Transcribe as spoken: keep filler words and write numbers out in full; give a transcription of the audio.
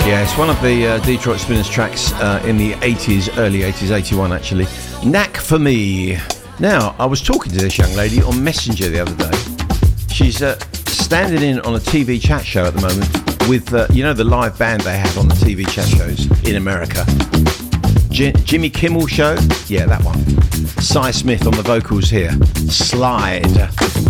Yeah, it's one of the uh, Detroit Spinners tracks uh, in the eighties, early eighties, eighty-one actually. Knack for Me. Now, I was talking to this young lady on Messenger the other day. She's uh, standing in on a T V chat show at the moment with, uh, you know, the live band they have on the T V chat shows in America. J- Jimmy Kimmel Show? Yeah, that one. Cy Smith on the vocals here. Slide.